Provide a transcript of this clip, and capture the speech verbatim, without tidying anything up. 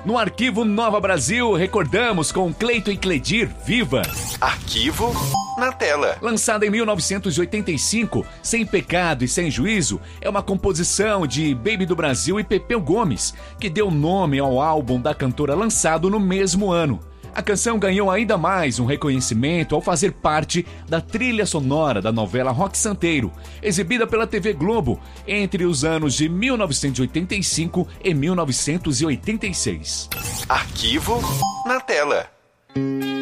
No Arquivo Nova Brasil, recordamos com Cleito e Cledir, Viva! Arquivo na tela. Lançada em mil novecentos e oitenta e cinco, Sem Pecado e Sem Juízo, é uma composição de Baby do Brasil e Pepeu Gomes, que deu nome ao álbum da cantora lançado no mesmo ano. A canção ganhou ainda mais um reconhecimento ao fazer parte da trilha sonora da novela Roque Santeiro, exibida pela T V Globo entre os anos de mil novecentos e oitenta e cinco e mil novecentos e oitenta e seis. Arquivo na tela.